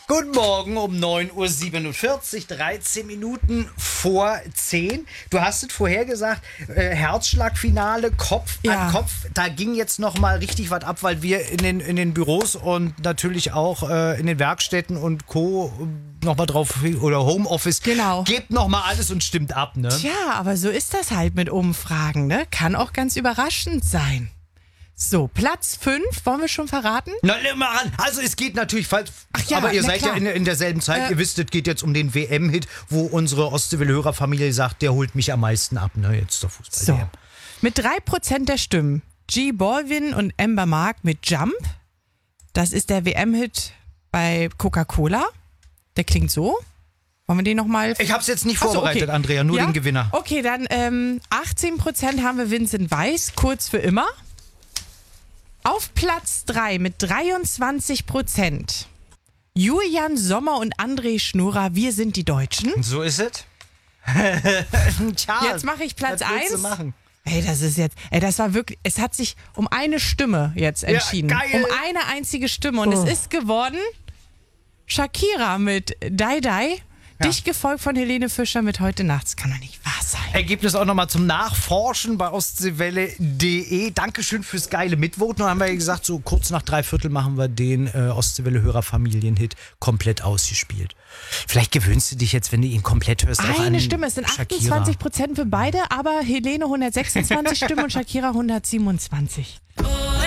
Guten Morgen um 9.47 Uhr, 13 Minuten vor 10. Du hast es vorher gesagt, Herzschlagfinale, Kopf an Kopf. Da ging jetzt nochmal richtig was ab, weil wir in den Büros und natürlich auch in den Werkstätten und Co. nochmal drauf, oder Homeoffice. Genau. Gebt nochmal alles und stimmt ab, ne? Tja, aber so ist das halt mit Umfragen, ne? Kann auch ganz überraschend sein. So, Platz 5, wollen wir schon verraten? Na, nimm mal ran. Also es geht natürlich, ja, aber ihr na seid klar. ja in derselben Zeit. Ihr wisst, es geht jetzt um den WM-Hit, wo unsere Ostseewelle-Hörerfamilie sagt, der holt mich am meisten ab, ne? Jetzt zur Fußball-WM. So, mit 3% der Stimmen. G. Balvin und Amber Mark mit Jump. Das ist der WM-Hit bei Coca-Cola. Der klingt so. Wollen wir den nochmal... Ich hab's jetzt nicht Ach so, vorbereitet, okay. Andrea, nur Ja? den Gewinner. Okay, dann 18% haben wir Vincent Weiss, kurz für immer. Auf Platz 3 mit 23%. Julian Sommer und André Schnurrer, wir sind die Deutschen. So ist es. Tja, Jetzt mache ich Platz was willst du 1. machen? Das war wirklich, es hat sich um eine Stimme jetzt entschieden. geil. Um eine einzige Stimme. Und es ist geworden Shakira mit Die Die. Dich gefolgt von Helene Fischer mit Heute Nacht. Das kann doch nicht wahr sein. Ergebnis auch nochmal zum Nachforschen bei ostseewelle.de. Dankeschön fürs geile Mitvoten. Dann haben wir ja gesagt, so kurz nach 3/4 machen wir den Ostseewelle-Hörerfamilien-Hit komplett ausgespielt. Vielleicht gewöhnst du dich jetzt, wenn du ihn komplett hörst, auch an Eine Stimme, es sind Shakira. 28% für beide, aber Helene 126 Stimmen und Shakira 127.